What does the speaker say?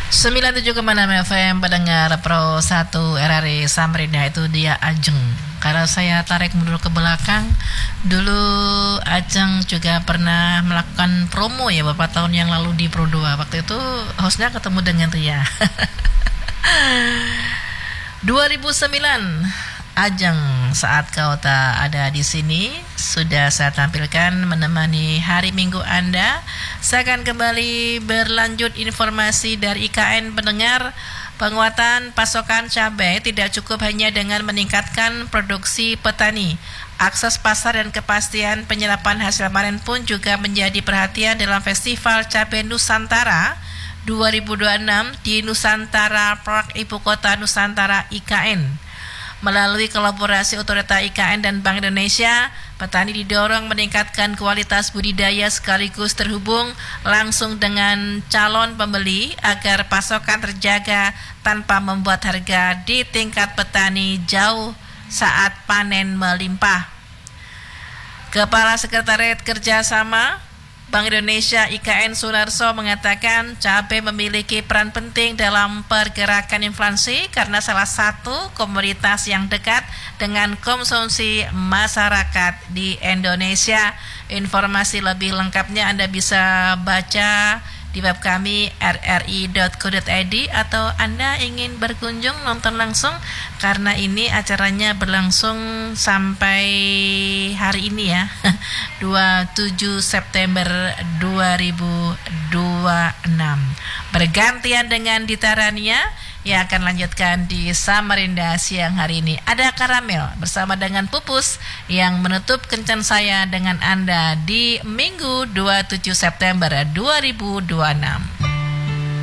97,6 FM pendengar Pro 1 RRI Samarinda. Itu dia Ajeng. Karena saya tarik mundur ke belakang, dulu Ajeng juga pernah melakukan promo ya beberapa tahun yang lalu di Pro 2. Waktu itu hostnya ketemu dengan Ria. 2009 Ajeng, saat kau tak ada di sini, sudah saya tampilkan menemani hari Minggu Anda. Saya akan kembali berlanjut informasi dari IKN pendengar. Penguatan pasokan cabai tidak cukup hanya dengan meningkatkan produksi petani. Akses pasar dan kepastian penyerapan hasil panen pun juga menjadi perhatian dalam Festival Cabai Nusantara 2026 di Nusantara Park Ibu Kota Nusantara IKN. Melalui kolaborasi Otorita IKN dan Bank Indonesia, petani didorong meningkatkan kualitas budidaya sekaligus terhubung langsung dengan calon pembeli agar pasokan terjaga tanpa membuat harga di tingkat petani jauh saat panen melimpah. Kepala Sekretariat Kerjasama Bank Indonesia IKN Sunarso mengatakan cabai memiliki peran penting dalam pergerakan inflasi karena salah satu komoditas yang dekat dengan konsumsi masyarakat di Indonesia. Informasi lebih lengkapnya Anda bisa baca di web kami rri.co.id atau Anda ingin berkunjung nonton langsung karena ini acaranya berlangsung sampai hari ini ya 27 September 2026 bergantian dengan Dita Rania yang akan lanjutkan di Samarinda siang hari ini. Ada Karamel bersama dengan Pupus yang menutup kencan saya dengan Anda di Minggu 27 September 2026.